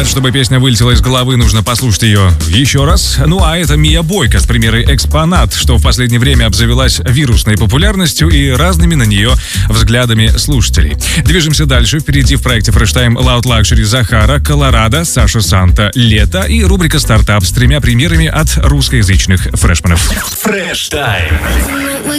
Чтобы песня вылетела из головы, нужно послушать ее еще раз. Ну а это Мия Бойко с премьерой «Экспонат», что в последнее время обзавелась вирусной популярностью и разными на нее взглядами слушателей. Движемся дальше. Впереди в проекте Fresh Time Loud Luxury Захара, Колорадо, Саша Санта, Лето и рубрика «Стартап» с 3 премьерами от русскоязычных фрешменов. Fresh Time.